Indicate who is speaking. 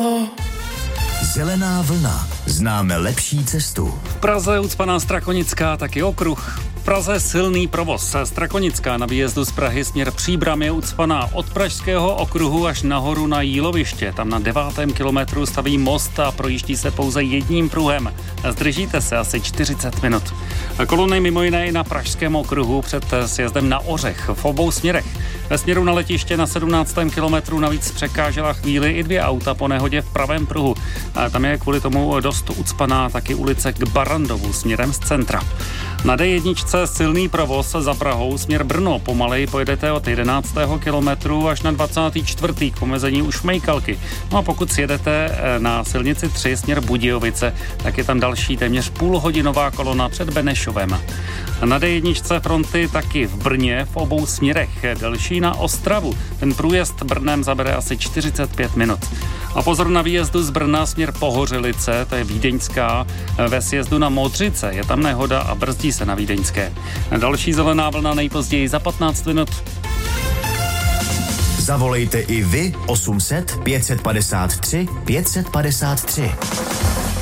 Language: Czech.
Speaker 1: Zelená vlna. Známe lepší cestu.
Speaker 2: V Praze ucpaná Strakonická, taky okruh. V Praze silný provoz. Strakonická na výjezdu z Prahy směr Příbram je ucpaná od Pražského okruhu až nahoru na Jíloviště. Tam na 9. kilometru staví most a projíždí se pouze jedním pruhem. Zdržíte se asi 40 minut. Kolony mimo jiné i na Pražském okruhu před sjezdem na Ořech v obou směrech. Ve směru na letiště na 17. kilometru navíc překážela chvíli i 2 auta po nehodě v pravém pruhu. Tam je kvůli tomu dost ucpaná taky ulice k Barandovu směrem z centra. Na D1 silný provoz za Prahou směr Brno. Pomalej pojedete od 11. kilometru až na 24. k omezení u Šmejkalky. No a pokud sjedete na silnici 3 směr Budějovice, tak je tam další téměř půlhodinová kolona před Benešovem. Na D1 fronty taky v Brně v obou směrech. Delší na Ostravu. Ten průjezd Brnem zabere asi 45 minut. A pozor na výjezdu z Brna směr Pohořelice, to je vídeňská, ve sjezdu na Modřice. Je tam nehoda a brzdí se na vídeňské. Další zelená vlna nejpozději za 15 minut.
Speaker 1: Zavolejte i vy 800 553 553.